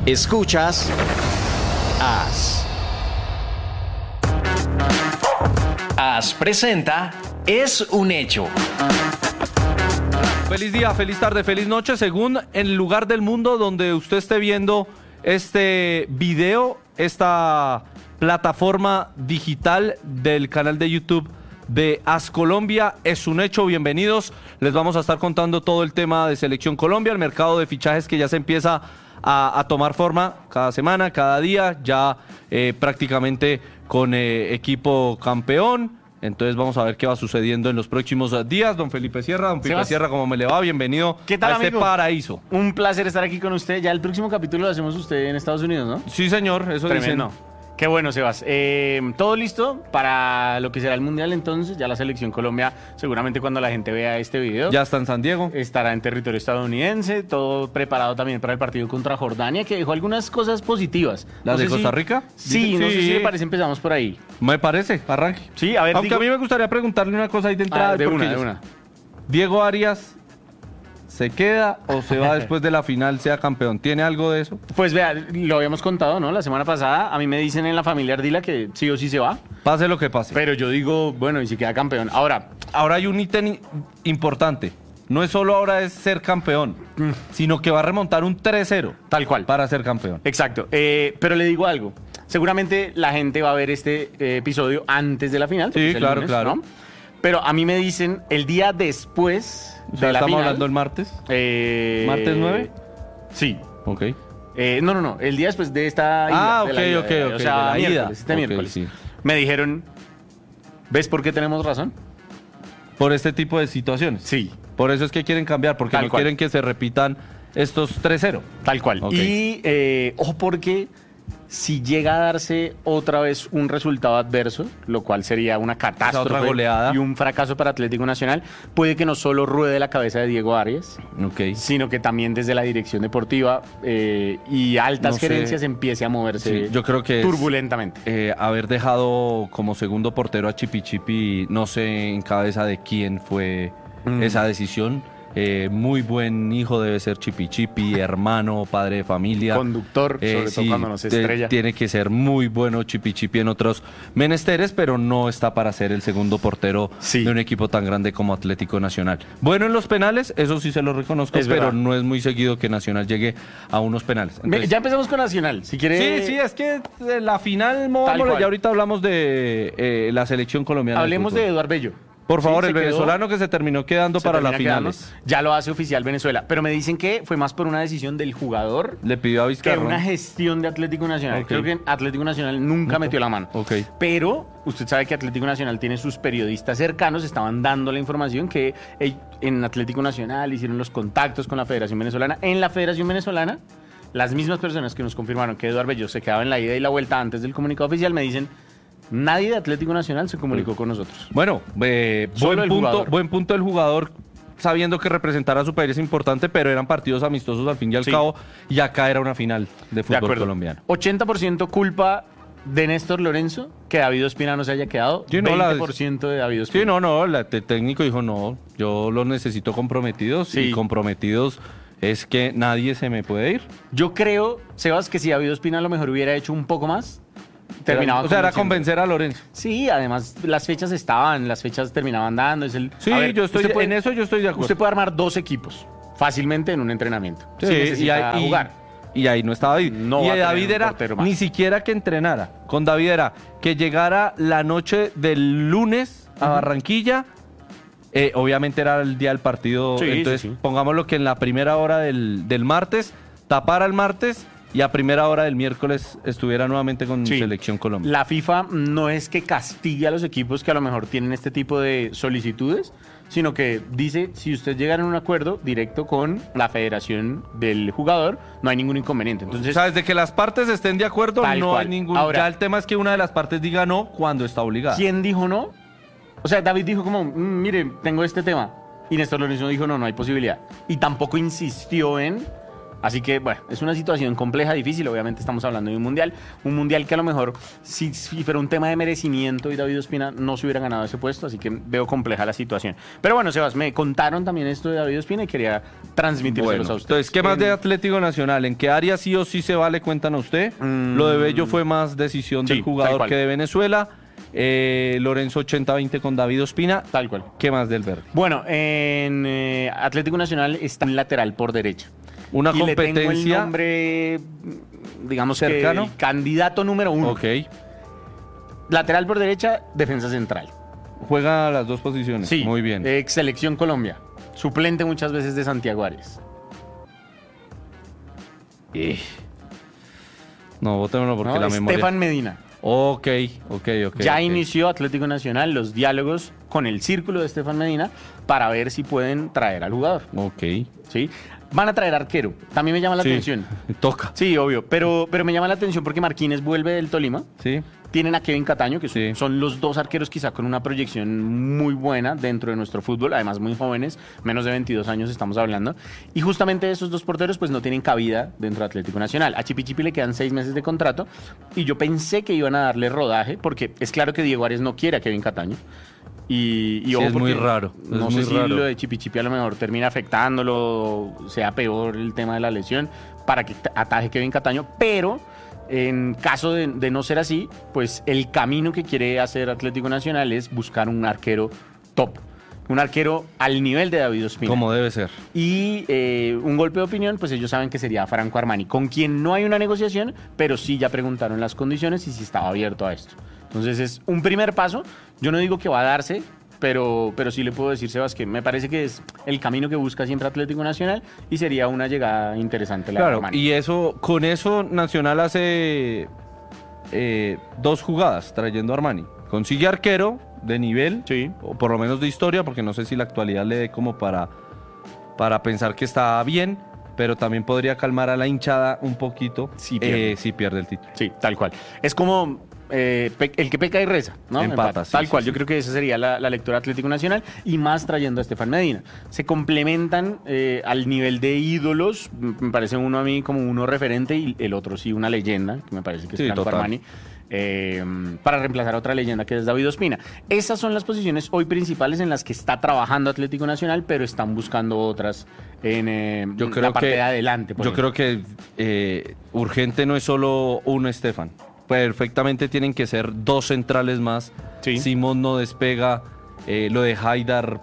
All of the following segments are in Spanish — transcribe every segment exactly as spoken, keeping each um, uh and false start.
Escuchas As. As presenta Es un hecho. Feliz día, feliz tarde, feliz noche, según el lugar del mundo donde usted esté viendo este video, esta plataforma digital del canal de YouTube de As Colombia. Es un hecho, bienvenidos. Les vamos a estar contando todo el tema de Selección Colombia, el mercado de fichajes que ya se empieza a, a tomar forma cada semana, cada día, ya eh, prácticamente con eh, equipo campeón. Entonces vamos a ver qué va sucediendo en los próximos días. Don Felipe Sierra, don Felipe Sebas. Sierra, ¿cómo me le va? Bienvenido ¿Qué tal, a este amigo? paraíso. Un placer estar aquí con usted. Ya el próximo capítulo lo hacemos usted en Estados Unidos, ¿no? Sí, señor, eso Tremendo. dicen. Qué bueno, Sebas. Eh, Todo listo para lo que será el Mundial entonces. Ya la Selección Colombia, seguramente cuando la gente vea este video, Ya está en San Diego. estará en territorio estadounidense. Todo preparado también para el partido contra Jordania, que dejó algunas cosas positivas. ¿La No de sé Costa si- Rica? Sí, Dice- no sé sí. si le parece, empezamos por ahí. Me parece, arranque. Sí, a ver, Aunque digo- a mí me gustaría preguntarle una cosa ahí de entrada. Ah, de porque una, de yo- una. ¿Diego Arias se queda o se va después de la final, sea campeón? ¿Tiene algo de eso? Pues vea, lo habíamos contado, ¿no? La semana pasada, a mí me dicen en la familia Ardila que sí o sí se va. Pase lo que pase. Pero yo digo, bueno, y si queda campeón. Ahora, Ahora hay un ítem importante. No es solo ahora es ser campeón, sino que va a remontar un tres cero tal cual. para ser campeón. Exacto. Eh, pero le digo algo. Seguramente la gente va a ver este eh, episodio antes de la final. Sí, que es el claro, claro. ¿no? Pero a mí me dicen el día después O sea, de la estamos final. hablando el martes. eh, ¿Martes nueve? Sí. Ok. Eh, no, no, no. El día después de esta ida. Ah, de la ok, ida, ok, eh, ok, O sea, de la ida. miércoles, este Ok, miércoles. sí. Me dijeron, ¿ves por qué tenemos razón? Por este tipo de situaciones. Sí. Por eso es que quieren cambiar, porque Tal no cual. quieren que se repitan estos tres cero. Tal cual. Ok. Y eh, ojo porque si llega a darse otra vez un resultado adverso, lo cual sería una catástrofe otra goleada. y un fracaso para Atlético Nacional, puede que no solo ruede la cabeza de Diego Arias, Ok. sino que también desde la dirección deportiva eh, y altas No sé. gerencias empiece a moverse Sí, yo creo que es- turbulentamente. Eh, haber dejado como segundo portero a Chipi Chipi, no sé en cabeza de quién fue Mm. esa decisión. Eh, muy buen hijo debe ser Chipi Chipi, hermano, padre de familia. Conductor, Eh, sobre todo sí, cuando no se te- estrella. Tiene que ser muy bueno Chipi Chipi en otros menesteres, pero no está para ser el segundo portero Sí. de un equipo tan grande como Atlético Nacional. Bueno en los penales, eso sí se lo reconozco, Es pero verdad. no es muy seguido que Nacional llegue a unos penales. Ve, Entonces- ya empezamos con Nacional. Si quiere, Sí, sí, es que eh, la final, movámosle, cual. ya ahorita hablamos de eh, la selección colombiana. hablemos de de fútbol. Eduard Bello. Por favor, Sí, el se quedó- venezolano que se terminó quedando se para las termina quedando. finales. Ya lo hace oficial Venezuela. Pero me dicen que fue más por una decisión del jugador Le pidió a que Vizcarrón. una gestión de Atlético Nacional. Ok. Creo que Atlético Nacional nunca metió la mano. Ok. Pero usted sabe que Atlético Nacional tiene sus periodistas cercanos, estaban dando la información que eh, en Atlético Nacional hicieron los contactos con la Federación Venezolana. En la Federación Venezolana, las mismas personas que nos confirmaron que Eduard Bello se quedaba en la ida y la vuelta antes del comunicado oficial me dicen, nadie de Atlético Nacional se comunicó con nosotros. Bueno, eh, Solo buen, el punto, jugador. buen punto del jugador, sabiendo que representar a su país es importante, pero eran partidos amistosos al fin y al Sí. cabo, y acá era una final de De fútbol acuerdo. colombiano. ochenta por ciento culpa de Néstor Lorenzo que David Ospina no se haya quedado. Sí, no, la- veinte por ciento de David Ospina. Sí, no, no, la- el técnico dijo, no, yo los necesito comprometidos, Sí. y comprometidos es que nadie se me puede ir. Yo creo, Sebas, que si David Ospina a lo mejor hubiera hecho un poco más, terminaba o sea, era convenciendo. convencer a Lorenzo. Sí, además las fechas estaban, las fechas terminaban dando. Es el, Sí, A ver, yo estoy usted puede- en eso yo estoy de acuerdo. Usted puede armar dos equipos fácilmente en un entrenamiento. Sí, si y, necesita ahí, y- jugar. y ahí no estaba David. No y va a tener David un era portero más. ni siquiera que entrenara. Con David era que llegara la noche del lunes a Barranquilla. eh, obviamente era el día del partido. Sí, sí, entonces, sí. pongámoslo que en la primera hora del, del martes, tapara el martes y a primera hora del miércoles estuviera nuevamente con Sí. Selección Colombia. La FIFA no es que castigue a los equipos que a lo mejor tienen este tipo de solicitudes, sino que dice, si usted llega a un acuerdo directo con la federación del jugador, no hay ningún inconveniente. Entonces, O sea, desde que las partes estén de acuerdo, Tal no cual. hay ningún. Ahora- ya el tema es que una de las partes diga no cuando está obligada. ¿quién dijo no? O sea, David dijo como, "Mm, mire, tengo este tema. Y Néstor Lorenzo dijo, no, no hay posibilidad. Y tampoco insistió en, Así que, bueno, es una situación compleja, difícil. Obviamente estamos hablando de un mundial. Un mundial que a lo mejor, si, si fuera un tema de merecimiento y David Ospina no se hubiera ganado ese puesto. Así que veo compleja la situación. Pero bueno, Sebas, me contaron también esto de David Ospina y quería transmitírselos Bueno, a ustedes. entonces, ¿qué más En- de Atlético Nacional? ¿En qué área sí o sí se vale? Cuéntanos usted. Mm. Lo de Bello fue más decisión Sí, del tal jugador cual. que de Venezuela. Eh, Lorenzo ochenta veinte con David Ospina. Tal cual. ¿Qué más del verde? Bueno, en eh, Atlético Nacional está un lateral por derecha. Una y le tengo el competencia. nombre, digamos cercano. que el candidato número uno. Ok. Lateral por derecha, defensa central. Juega las dos posiciones. Sí, Muy bien. Ex selección Colombia. Suplente muchas veces de Santiago Arias. Eh. No, bótemelo porque ¿no? la memoria. Estefan Medina. Ok, ok, ok. ya ok. inició Atlético Nacional los diálogos con el círculo de Estefan Medina para ver si pueden traer al jugador. Ok. ¿Sí? Van a traer arquero. También me llama la Sí, atención. Toca. Sí, obvio. Pero, pero me llama la atención porque Marquínez vuelve del Tolima. Sí. Tienen a Kevin Cataño, que son, Sí. son los dos arqueros quizá con una proyección muy buena dentro de nuestro fútbol, además muy jóvenes, menos de veintidós años estamos hablando. Y justamente esos dos porteros pues no tienen cabida dentro de Atlético Nacional. A Chipi Chipi le quedan seis meses de contrato y yo pensé que iban a darle rodaje porque es claro que Diego Arias no quiere a Kevin Cataño. Y, y Sí, ojo es muy porque raro, es No muy sé si raro. lo de Chipi Chipi a lo mejor termina afectándolo, sea peor el tema de la lesión, para que ataje Kevin Cataño, pero en caso de, de no ser así, pues el camino que quiere hacer Atlético Nacional es buscar un arquero top, un arquero al nivel de David Ospina. Como debe ser. Y eh, un golpe de opinión, pues ellos saben que sería Franco Armani, con quien no hay una negociación, pero sí ya preguntaron las condiciones y si estaba abierto a esto. Entonces es un primer paso. Yo no digo que va a darse, pero, pero sí le puedo decir, Sebas, que me parece que es el camino que busca siempre Atlético Nacional y sería una llegada interesante la de Claro, Armani. y eso, con eso Nacional hace eh, dos jugadas trayendo a Armani. Consigue arquero de nivel, Sí. o por lo menos de historia, porque no sé si la actualidad le dé como para, para pensar que está bien, pero también podría calmar a la hinchada un poquito Si pierde. eh, si pierde el título. Sí, tal cual. Es como eh, pe- el que peca y reza, ¿no? Empata, sí, tal sí, cual. sí. Yo creo que esa sería la, la lectura Atlético Nacional y más trayendo a Estefan Medina. Se complementan eh, al nivel de ídolos. M- Me parece uno a mí como uno referente y el otro sí una leyenda, que me parece que es Sí, Franco total. Armani. eh, para reemplazar a otra leyenda que es David Ospina. Esas son las posiciones hoy principales en las que está trabajando Atlético Nacional, pero están buscando otras en eh, Yo creo la parte que, de adelante. por Yo ejemplo. creo que eh, urgente no es solo uno Estefan. Perfectamente tienen que ser dos centrales más. Sí. Simón no despega. eh, lo de Haidar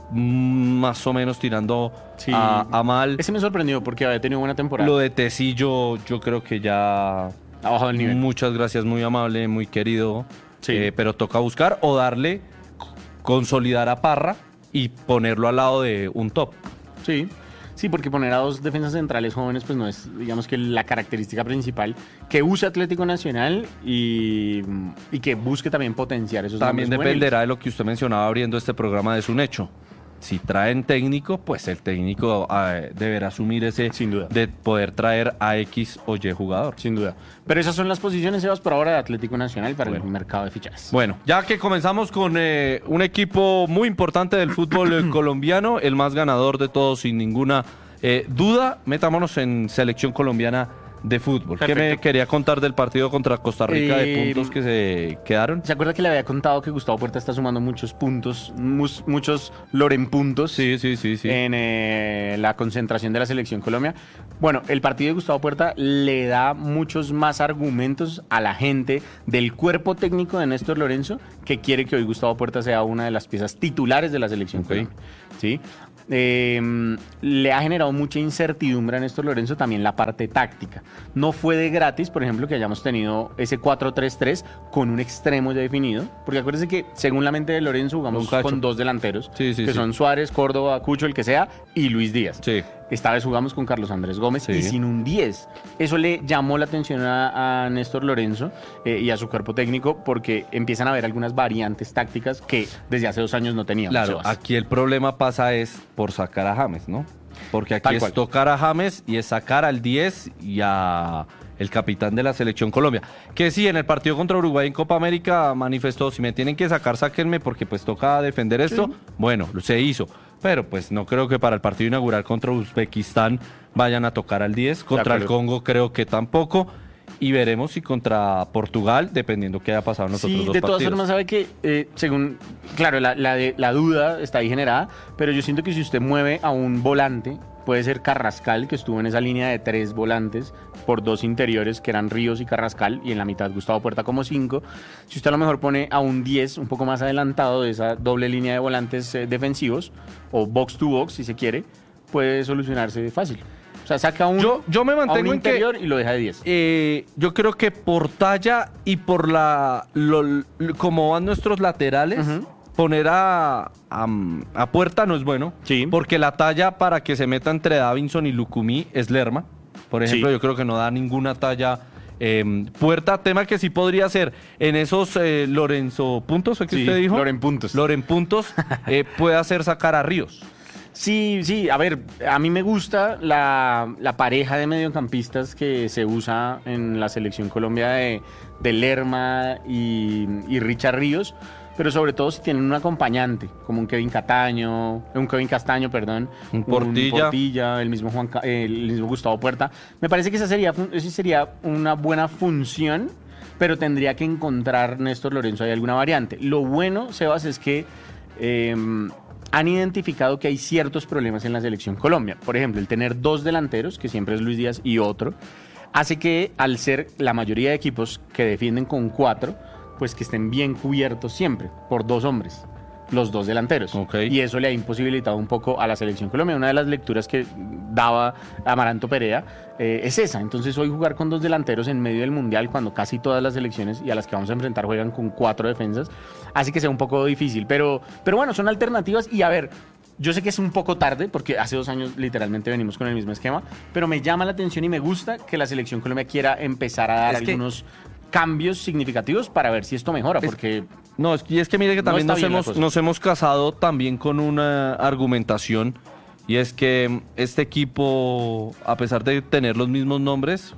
mm, más o menos tirando Sí. a, a mal. Ese me sorprendió porque había tenido buena temporada. Lo de Tecillo yo creo que ya... Ha bajado el nivel. Muchas gracias, muy amable, muy querido. Sí. Eh, pero toca buscar o darle, consolidar a Parra y ponerlo al lado de un top. Sí, sí, porque poner a dos defensas centrales jóvenes, pues no es, digamos que la característica principal que use Atlético Nacional y, y que busque también potenciar esos También nombres dependerá de lo que usted mencionaba abriendo este programa de un hecho. Si traen técnico, pues el técnico eh, deberá asumir ese Sin duda. de poder traer a X o Y jugador. sin duda. Pero esas son las posiciones, Sebas, por ahora de Atlético Nacional para Bueno. el mercado de fichajes. Bueno, ya que comenzamos con eh, un equipo muy importante del fútbol eh, colombiano, el más ganador de todos sin ninguna eh, duda, metámonos en selección colombiana de fútbol. ¿Qué me Perfecto. quería contar del partido contra Costa Rica de Eh, puntos que se quedaron? ¿Se acuerda que le había contado que Gustavo Puerta está sumando muchos puntos, mus- muchos Loren puntos? Sí, sí, sí, sí. en eh, la concentración de la selección Colombia. Bueno, el partido de Gustavo Puerta le da muchos más argumentos a la gente del cuerpo técnico de Néstor Lorenzo que quiere que hoy Gustavo Puerta sea una de las piezas titulares de la selección Ok. Colombia. ¿Sí? Eh, le ha generado mucha incertidumbre a Néstor Lorenzo también la parte táctica. No fue de gratis, por ejemplo, que hayamos tenido ese cuatro tres tres con un extremo ya definido, porque acuérdense que según la mente de Lorenzo jugamos Un cacho. con dos delanteros, Sí, sí, que sí. son Suárez, Córdoba, Cucho, el que sea, y Luis Díaz. Sí. Esta vez jugamos con Carlos Andrés Gómez Sí. y sin un diez. Eso le llamó la atención a, a Néstor Lorenzo eh, y a su cuerpo técnico porque empiezan a haber algunas variantes tácticas que desde hace dos años no teníamos. Claro, Sebas. aquí el problema pasa es por sacar a James, ¿no? Porque aquí Tal es cual. tocar a James y es sacar al diez y a el capitán de la selección Colombia. Que sí, en el partido contra Uruguay en Copa América manifestó, si me tienen que sacar, sáquenme porque pues toca defender esto. Bueno, se hizo. pero pues no creo que para el partido inaugural contra Uzbekistán vayan a tocar al diez. Contra el Congo creo que tampoco. Y veremos si contra Portugal, dependiendo qué haya pasado en los Sí, otros dos de todas partidos. formas sabe que, eh, según, claro, la, la, de- la duda está ahí generada, pero yo siento que si usted mueve a un volante, puede ser Carrascal, que estuvo en esa línea de tres volantes por dos interiores, que eran Ríos y Carrascal, y en la mitad Gustavo Puerta como cinco. Si usted a lo mejor pone a un diez un poco más adelantado de esa doble línea de volantes eh, defensivos, o box to box, si se quiere, puede solucionarse fácil. O sea, saca un, Yo, yo me a un mantengo en que interior y lo deja de diez. eh, yo creo que por talla y por la lo, lo- como van nuestros laterales, Ujú. poner a, a, a Puerta no es bueno. Sí. Porque la talla para que se meta entre Davinson y Lucumí es Lerma. Por ejemplo, Sí. yo creo que no da ninguna talla. eh, Puerta, tema que sí podría ser en esos eh, Lorenzo puntos, ¿fue que Sí, usted dijo? Loren puntos. Loren puntos, eh, puede hacer sacar a Ríos. Sí, sí, a ver, a mí me gusta la, la pareja de mediocampistas que se usa en la selección Colombia de, de Lerma y, y Richard Ríos, pero sobre todo si tienen un acompañante, como un Kevin Cataño, un Kevin Castaño, perdón, Un Portilla. Portilla, el mismo Juan, Ca- el mismo Gustavo Puerta. Me parece que esa sería, fun- esa sería una buena función, pero tendría que encontrar Néstor Lorenzo ahí alguna variante. Lo bueno, Sebas, es que eh, han identificado que hay ciertos problemas en la selección Colombia. Por ejemplo, el tener dos delanteros, que siempre es Luis Díaz y otro, hace que al ser la mayoría de equipos que defienden con cuatro, pues que estén bien cubiertos siempre por dos hombres, los dos delanteros. Ok. Y eso le ha imposibilitado un poco a la selección Colombia. Una de las lecturas que daba Amaranto Perea eh, es esa. Entonces hoy jugar con dos delanteros en medio del Mundial, cuando casi todas las selecciones y a las que vamos a enfrentar juegan con cuatro defensas, hace que sea un poco difícil. Pero, pero bueno, son alternativas y a ver, yo sé que es un poco tarde porque hace dos años literalmente venimos con el mismo esquema, pero me llama la atención y me gusta que la selección Colombia quiera empezar a dar Es que- algunos cambios significativos para ver si esto mejora, Es- porque No, es, y es que mire que No también está nos bien la hemos, cosa. nos hemos casado también con una argumentación, y es que este equipo, a pesar de tener los mismos nombres,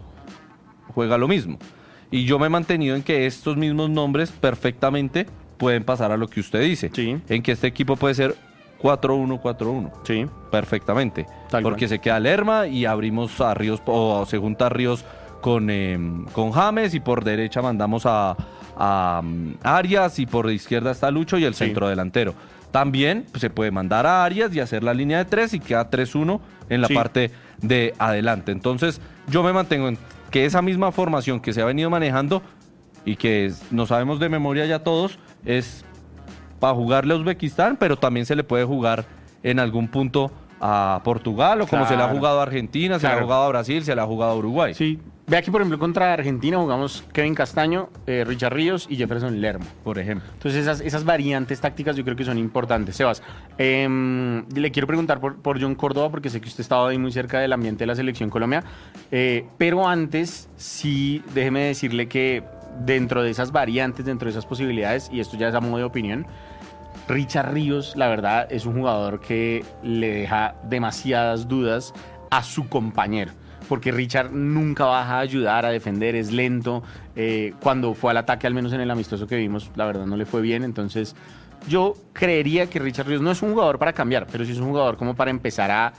juega lo mismo. Y yo me he mantenido en que estos mismos nombres perfectamente pueden pasar a lo que usted dice. Sí. En que este equipo puede ser cuatro uno cuatro uno. sí. Perfectamente. Tal porque cual. se queda Lerma y abrimos a Ríos, o se junta Ríos con, eh, con James, y por derecha mandamos a, a, um, Arias, y por izquierda está Lucho y el Sí. centro delantero. También pues, se puede mandar a Arias y hacer la línea de tres y queda tres uno en la Sí. parte de adelante. Entonces yo me mantengo en que esa misma formación que se ha venido manejando y que es- no sabemos de memoria ya todos, es para jugarle a Uzbekistán, pero también se le puede jugar en algún punto a Portugal, o como se le ha Claro. jugado a Argentina, se le ha Claro. jugado a Brasil, se le ha jugado a Uruguay. Sí. Ve aquí, por ejemplo, contra Argentina jugamos Kevin Castaño, eh, Richard Ríos y Jefferson Lerma. Por ejemplo. Entonces esas, esas variantes tácticas yo creo que son importantes. Sebas, em, le quiero preguntar por, por John Córdoba porque sé que usted estaba ahí muy cerca del ambiente de la selección Colombia, eh, pero antes sí déjeme decirle que dentro de esas variantes, dentro de esas posibilidades, y esto ya es a modo de opinión, Richard Ríos, la verdad, es un jugador que le deja demasiadas dudas a su compañero. Porque Richard nunca baja a ayudar, a defender, es lento. Eh, cuando fue al ataque, al menos en el amistoso que vimos, la verdad no le fue bien. Entonces, yo creería que Richard Ríos no es un jugador para cambiar, pero sí es un jugador como para empezar a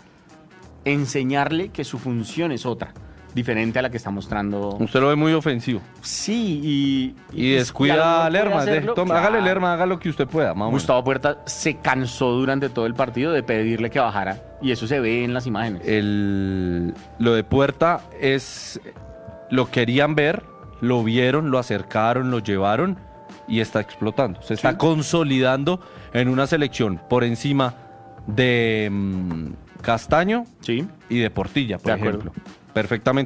enseñarle que su función es otra, diferente a la que está mostrando. Usted lo ve muy ofensivo. Sí, y... Y descuida a Lerma. de- hacerlo, toma, Hágale claro. Lerma, haga lo que usted pueda. más o menos. Gustavo Puerta se cansó durante todo el partido de pedirle que bajara y eso se ve en las imágenes. El, lo de Puerta es... Lo querían ver, lo vieron, lo acercaron, lo llevaron y está explotando. Se está Sí. consolidando en una selección por encima de mm, Castaño Sí. y de Portilla, por De acuerdo. ejemplo. Perfectamente.